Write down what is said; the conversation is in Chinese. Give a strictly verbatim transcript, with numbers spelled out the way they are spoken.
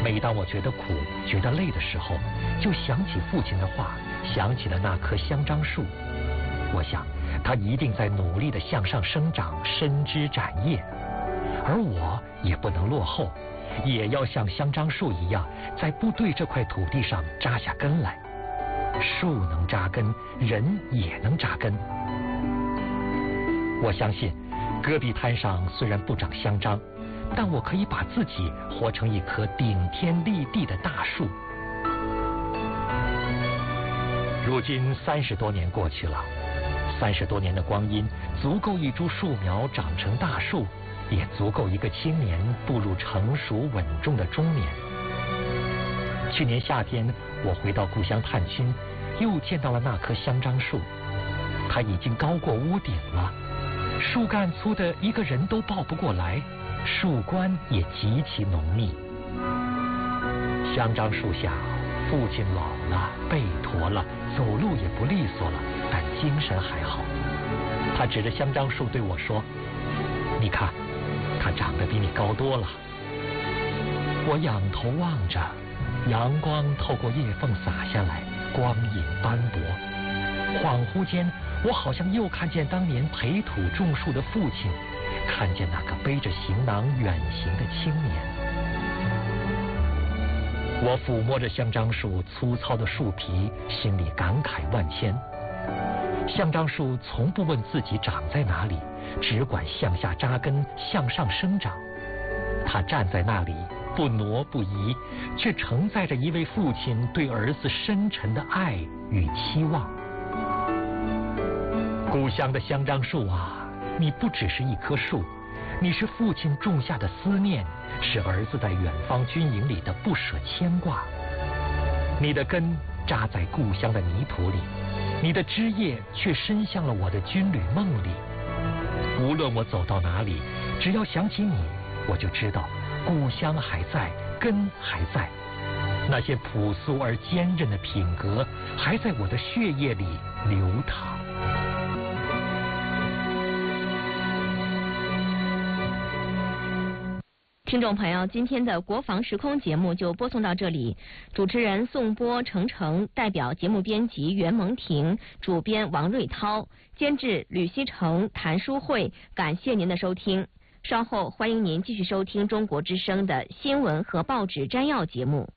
每当我觉得苦、觉得累的时候，就想起父亲的话，想起了那棵香樟树。我想，它一定在努力地向上生长，伸枝展叶，而我也不能落后，也要像香樟树一样，在部队这块土地上扎下根来。树能扎根，人也能扎根。我相信，戈壁滩上虽然不长香樟，但我可以把自己活成一棵顶天立地的大树。如今三十多年过去了，三十多年的光阴，足够一株树苗长成大树，也足够一个青年步入成熟稳重的中年。去年夏天，我回到故乡探亲，又见到了那棵香樟树，它已经高过屋顶了，树干粗的一个人都抱不过来，树冠也极其浓密。香樟树下，父亲老了，背驼了，走路也不利索了，但精神还好。他指着香樟树对我说：“你看，它长得比你高多了。”我仰头望着，阳光透过叶缝洒下来，光影斑驳。恍惚间，我好像又看见当年培土种树的父亲，看见那个背着行囊远行的青年。我抚摸着香樟树粗糙的树皮，心里感慨万千。香樟树从不问自己长在哪里，只管向下扎根，向上生长。它站在那里，不挪不移，却承载着一位父亲对儿子深沉的爱与期望。故乡的香樟树啊，你不只是一棵树，你是父亲种下的思念，是儿子在远方军营里的不舍牵挂。你的根扎在故乡的泥土里，你的枝叶却伸向了我的军旅梦里。无论我走到哪里，只要想起你，我就知道故乡还在，根还在，那些朴素而坚韧的品格还在我的血液里流淌。 听众朋友，今天的国防时空节目就播送到这里。主持人宋波、程程，代表节目编辑袁蒙婷，主编王瑞涛，监制吕希成、谭淑慧。感谢您的收听。稍后欢迎您继续收听中国之声的新闻和报纸摘要节目。